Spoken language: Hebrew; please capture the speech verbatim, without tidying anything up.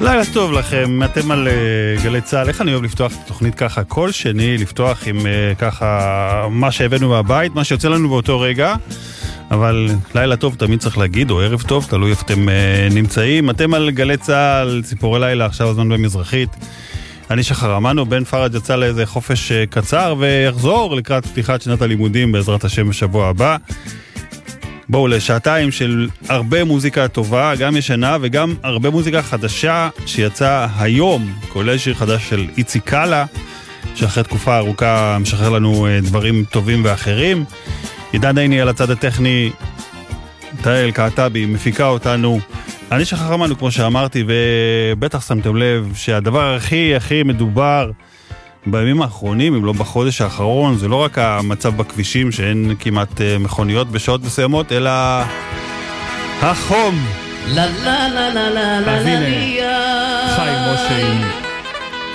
לילה טוב לכם, אתם על uh, גלי צהל. איך אני אוהב לפתוח את התוכנית ככה כל שני, לפתוח עם uh, ככה מה שהבאנו מהבית, מה שיוצא לנו באותו רגע. אבל לילה טוב תמיד צריך להגיד, או ערב טוב, תלוי איפה אתם uh, נמצאים. אתם על גלי צהל, ציפורי לילה, עכשיו הזמן במזרחית. אני שחר אמנו, בן פרג' יצא לאיזה חופש uh, קצר ויחזור לקראת פתיחת שנת הלימודים בעזרת השם בשבוע הבא. בואו לשעתיים של הרבה מוזיקה טובה, גם ישנה וגם הרבה מוזיקה חדשה שיצא היום, כולל שיר חדש של איצי קאלה, שאחרי תקופה ארוכה משחרר לנו דברים טובים ואחרים. עידן דייני על הצד הטכני, תהל קעטבי מפיקה אותנו. אני שחר אמנו כמו שאמרתי, ובטח שמתם לב שהדבר הכי הכי מדובר בימים האחרונים, אם לא בחודש האחרון, זה לא רק המצב בכבישים שאין כמעט מכוניות בשעות מסוימות, אלא החום. לה לה לה לה לה לה לה חיים משה עם